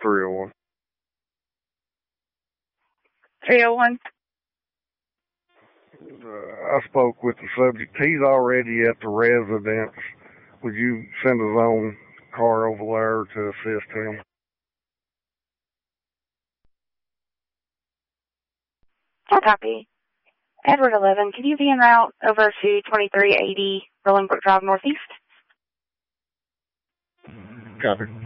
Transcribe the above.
301. 301. I spoke with the subject. He's already at the residence. Would you send his own car over there to assist him? Copy. Edward 11, could you be en route over to 2380 Rolling Brook Drive Northeast? Copy.